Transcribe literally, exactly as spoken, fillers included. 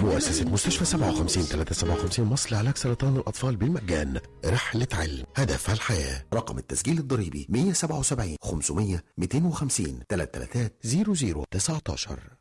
مؤسسة مستشفى سبعة وخمسين ثلاثمائة وسبعة وخمسين مصر لعلاج سرطان الأطفال بالمجان. رحلة علم هدفها الحياة. رقم التسجيل الضريبي مية وسبعة وسبعين خمسمية مئتين وخمسين ثلاثة ثلاثة صفر صفر تسعة عشر.